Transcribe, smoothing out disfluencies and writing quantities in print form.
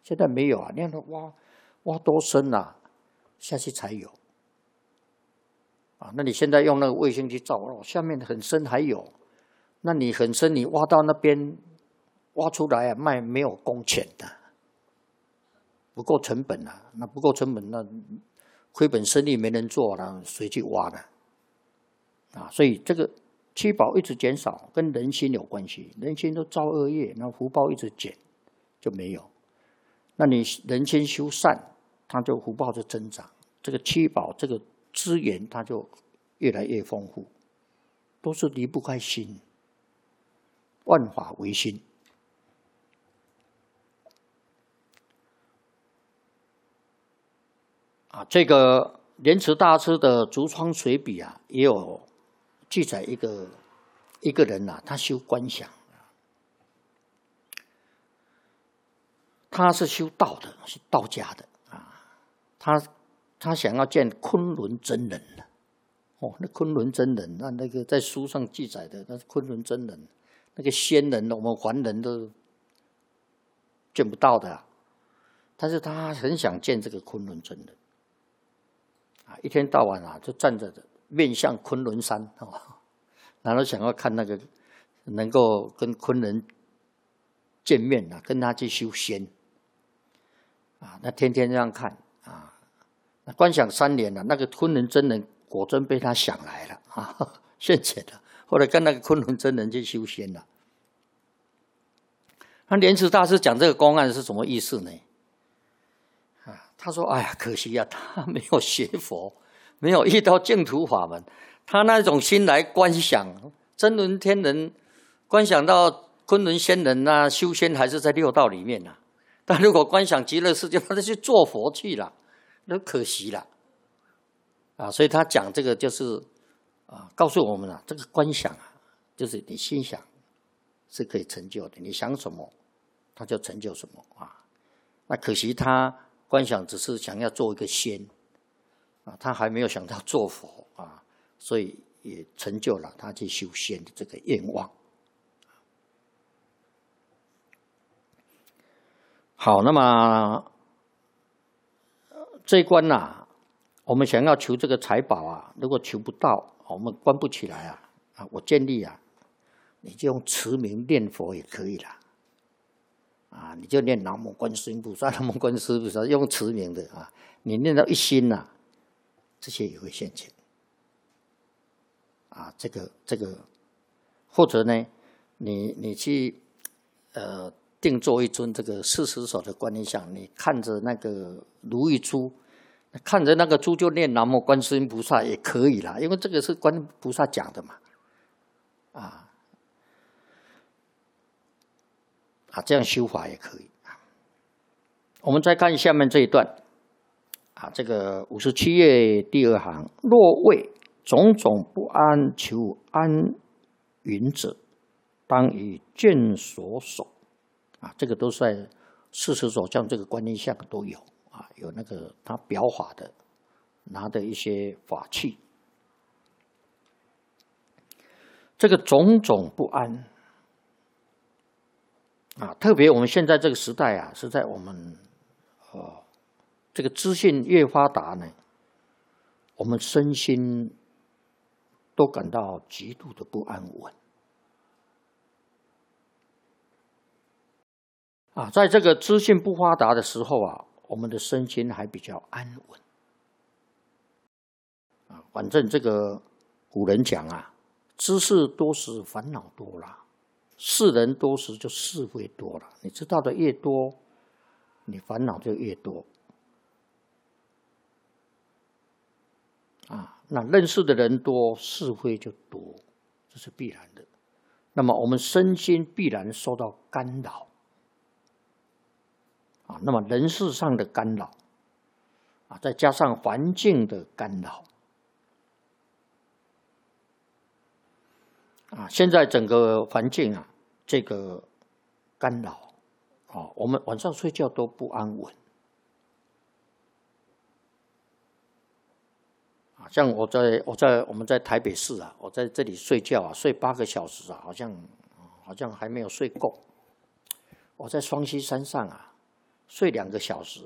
现在没有啊，你看挖多深啊，下去才有。啊，那你现在用那个卫星去照，哦，下面很深还有，那你很深，你挖到那边挖出来啊，卖没有工钱的，不够成本啊，那不够成本，那亏本生意没人做了，谁去挖呢？啊，所以这个七宝一直减少，跟人心有关系，人心都造恶业，那福报一直减就没有。那你人心修善，它就福报就增长，这个七宝这个资源它就越来越丰富，都是离不开心，万法唯心。啊，这个莲池大师的《竹窗随笔》啊，也有记载一个人啊，他修观想，他是修道的，是道家的啊，他想要见昆仑真人的，哦，那昆仑真人，那个在书上记载的，那是昆仑真人，那个仙人，我们凡人都见不到的啊，但是他很想见这个昆仑真人。啊，一天到晚啊，就站着面向昆仑山，哦，然后想要看那个能够跟昆仑见面啊，跟他去修仙啊，那天天这样看啊，那观想3年了，那个昆仑真人果真被他想来了啊，现前了，后来跟那个昆仑真人去修仙了。那莲池大师讲这个公案是什么意思呢？他说：“哎呀，可惜啊，他没有学佛，没有遇到净土法门。他那种心来观想真轮天人，观想到昆仑仙人啊，修仙还是在6道里面啊。但如果观想极乐世界，他就去做佛去了，那可惜了啊。所以他讲这个就是啊，告诉我们啊，这个观想啊，就是你心想是可以成就的，你想什么，他就成就什么啊。那可惜他。”观想只是想要做一个仙啊，他还没有想到做佛啊，所以也成就了他去修仙的这个愿望。好，那么这一关啊，我们想要求这个财宝啊，如果求不到，我们关不起来啊，我建议啊，你就用持名念佛也可以啦。啊，你就念南无观世音菩萨，南无观世音菩萨，用持名的啊，你念到一心呐，这些也会现前。啊，这个，或者呢，你去定做一尊这个40手的观音像，你看着那个如意珠，看着那个珠就念南无观世音菩萨也可以啦，因为这个是观音菩萨讲的嘛，这样修法也可以。我们再看下面这一段啊，这个57页第2行，若为种种不安求安云者，当以卷所守啊，这个都是在40手像这个观音像都有啊，有那个他表法的拿的一些法器，这个种种不安。啊，特别我们现在这个时代啊，是在我们这个资讯越发达呢，我们身心都感到极度的不安稳。啊，在这个资讯不发达的时候啊，我们的身心还比较安稳。啊，反正这个古人讲啊，知识多时烦恼多啦。世人多时就是非多了，你知道的越多，你烦恼就越多。啊，那认识的人多，是非就多，这是必然的。那么我们身心必然受到干扰。啊，那么人事上的干扰，啊，再加上环境的干扰。啊，现在整个环境啊，这个干扰，啊，我们晚上睡觉都不安稳。啊，像我们在台北市啊，我在这里睡觉啊，睡8个小时啊，好像还没有睡够。我在双溪山上啊， 睡2个小时，